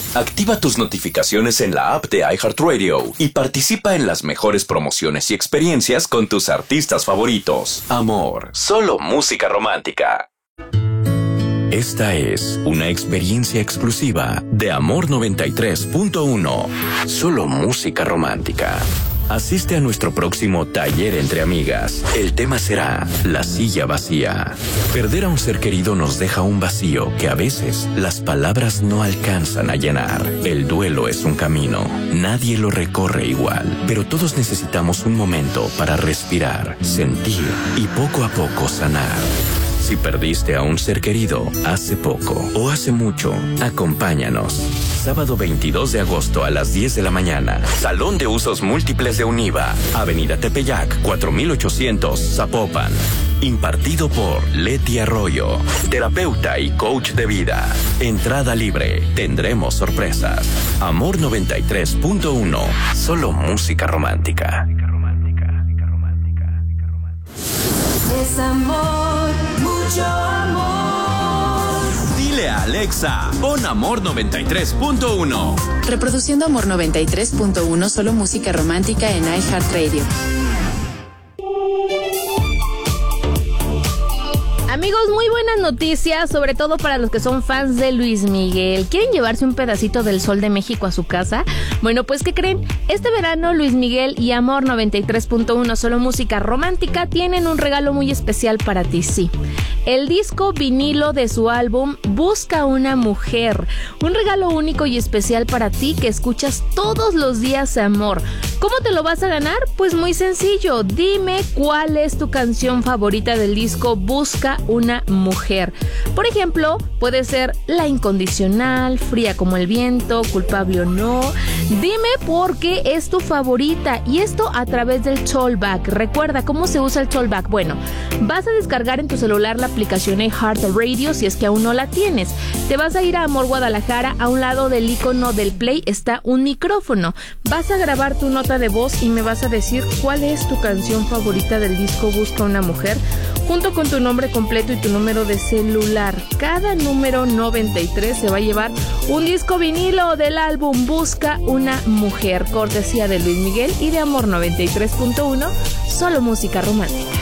Activa tus notificaciones en la app de iHeartRadio y participa en las mejores promociones y experiencias con tus artistas favoritos. Amor, solo música romántica. Esta es una experiencia exclusiva de Amor 93.1. Solo música romántica. Asiste a nuestro próximo taller entre amigas. El tema será la silla vacía. Perder a un ser querido nos deja un vacío que a veces las palabras no alcanzan a llenar. El duelo es un camino. Nadie lo recorre igual, pero todos necesitamos un momento para respirar, sentir y poco a poco sanar. Si perdiste a un ser querido hace poco o hace mucho, acompáñanos. Sábado 22 de agosto a las 10 de la mañana. Salón de Usos Múltiples de Univa. Avenida Tepeyac, 4800, Zapopan. Impartido por Leti Arroyo, terapeuta y coach de vida. Entrada libre. Tendremos sorpresas. Amor 93.1. Solo música romántica. Es amor, mucho amor. Dile a Alexa, pon Amor 93.1. Reproduciendo Amor 93.1, solo música romántica en iHeartRadio. Amigos, muy buenas noticias, sobre todo para los que son fans de Luis Miguel. ¿Quieren llevarse un pedacito del Sol de México a su casa? Bueno, pues ¿qué creen? Este verano Luis Miguel y Amor 93.1 solo música romántica tienen un regalo muy especial para ti, sí. El disco vinilo de su álbum Busca una mujer. Un regalo único y especial para ti que escuchas todos los días, amor. ¿Cómo te lo vas a ganar? Pues muy sencillo. Dime cuál es tu canción favorita del disco Busca una mujer. Por ejemplo, puede ser La Incondicional, Fría como el viento, Culpable o no. Dime por qué es tu favorita, y esto a través del Tollback. Recuerda cómo se usa el Tollback. Bueno, vas a descargar en tu celular la aplicación iHeartRadio si es que aún no la tienes. Te vas a ir a Amor Guadalajara, a un lado del icono del play está un micrófono. Vas a grabar tu nota de voz y me vas a decir cuál es tu canción favorita del disco Busca una mujer, junto con tu nombre completo y tu número de celular. Cada número 93 se va a llevar un disco vinilo del álbum Busca una mujer, cortesía de Luis Miguel y de Amor 93.1, solo música romántica.